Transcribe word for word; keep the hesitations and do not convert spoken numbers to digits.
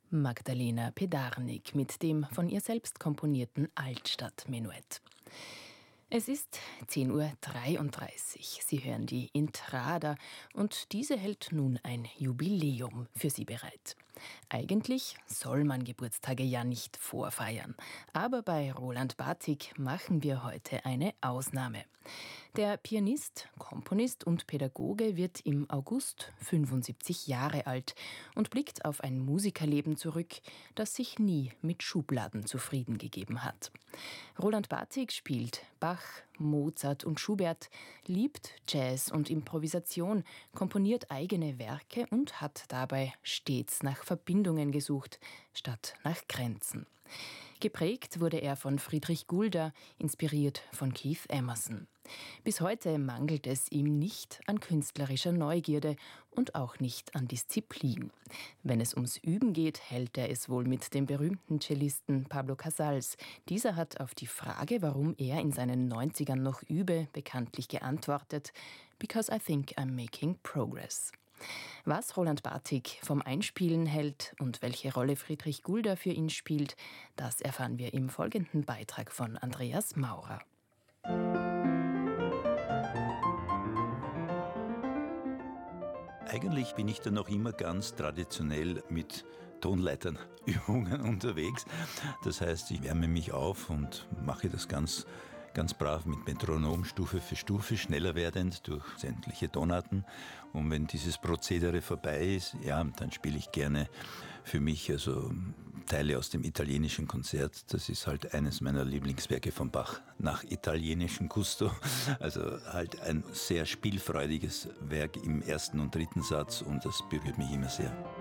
Magdalena Pedarnik mit dem von ihr selbst komponierten Altstadt-Menuett. Es ist zehn Uhr dreiunddreißig. Sie hören die Intrada und diese hält nun ein Jubiläum für Sie bereit. Eigentlich soll man Geburtstage ja nicht vorfeiern, aber bei Roland Bartik machen wir heute eine Ausnahme. Der Pianist, Komponist und Pädagoge wird im August fünfundsiebzig Jahre alt und blickt auf ein Musikerleben zurück, das sich nie mit Schubladen zufrieden gegeben hat. Roland Bartik spielt Bach, Mozart und Schubert, liebt Jazz und Improvisation, komponiert eigene Werke und hat dabei stets nach Verbindungen gesucht, statt nach Grenzen. Geprägt wurde er von Friedrich Gulda, inspiriert von Keith Emerson. Bis heute mangelt es ihm nicht an künstlerischer Neugierde und auch nicht an Disziplin. Wenn es ums Üben geht, hält er es wohl mit dem berühmten Cellisten Pablo Casals. Dieser hat auf die Frage, warum er in seinen neunzigern noch übe, bekanntlich geantwortet: "Because I think I'm making progress." Was Roland Bartik vom Einspielen hält und welche Rolle Friedrich Gulda für ihn spielt, das erfahren wir im folgenden Beitrag von Andreas Maurer. Eigentlich bin ich da noch immer ganz traditionell mit Tonleiternübungen unterwegs. Das heißt, ich wärme mich auf und mache das ganz, ganz brav mit Metronom Stufe für Stufe, schneller werdend durch sämtliche Tonarten. Und wenn dieses Prozedere vorbei ist, ja, dann spiele ich gerne für mich also Teile aus dem italienischen Konzert. Das ist halt eines meiner Lieblingswerke von Bach nach italienischem Gusto. Also halt ein sehr spielfreudiges Werk im ersten und dritten Satz und das berührt mich immer sehr.